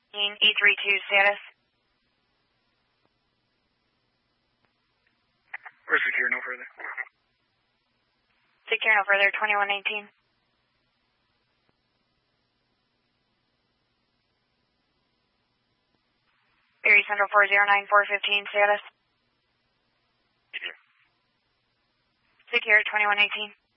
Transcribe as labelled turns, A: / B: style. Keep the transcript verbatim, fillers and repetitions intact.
A: E three two status.
B: We're secure no further.
A: Secure no further, twenty-one eighteen. Erie Central four zero nine four fifteen status.
B: Secure.
A: Secure, twenty-one eighteen.